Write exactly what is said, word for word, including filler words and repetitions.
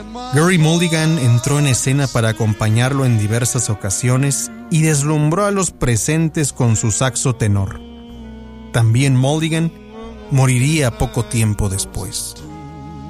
Gerry Mulligan entró en escena para acompañarlo en diversas ocasiones y deslumbró a los presentes con su saxo tenor. También Mulligan moriría poco tiempo después.